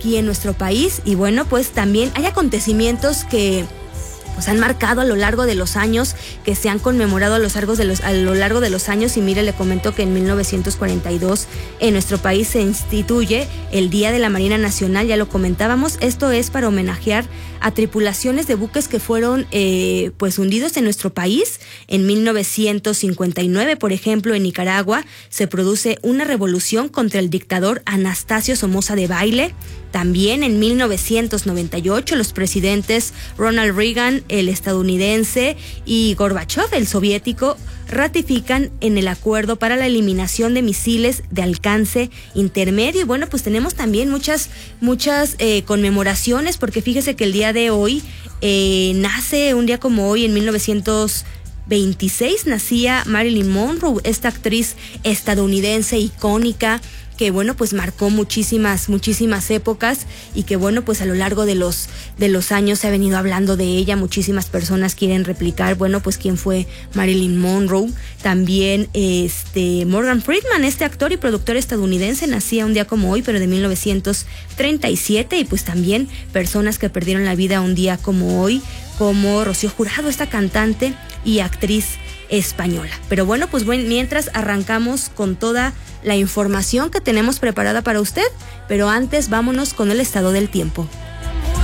aquí en nuestro país. Y bueno, pues también hay acontecimientos que pues han marcado a lo largo de los años, que se han conmemorado a lo largo de los años. Y mire, le comento que en 1942 en nuestro país se instituye el Día de la Marina Nacional, ya lo comentábamos. Esto es para homenajear a tripulaciones de buques que fueron pues hundidos en nuestro país. En 1959, por ejemplo, en Nicaragua se produce una revolución contra el dictador Anastasio Somoza Debayle. También en 1998 los presidentes Ronald Reagan, el estadounidense, y Gorbachev, el soviético, ratifican en el acuerdo para la eliminación de misiles de alcance intermedio. Y bueno, pues tenemos también muchas conmemoraciones, porque fíjese que el día de hoy nace, un día como hoy, en 1926, nacía Marilyn Monroe, esta actriz estadounidense icónica, que bueno, pues marcó muchísimas épocas, y que bueno, pues a lo largo de los años se ha venido hablando de ella. Muchísimas personas quieren replicar, bueno, pues quién fue Marilyn Monroe. También Morgan Freeman, este actor y productor estadounidense, nacía un día como hoy, pero de 1937, y pues también personas que perdieron la vida un día como hoy, como Rocío Jurado, esta cantante y actriz española. Pero bueno, pues mientras arrancamos con toda la información que tenemos preparada para usted, pero antes vámonos con el estado del tiempo.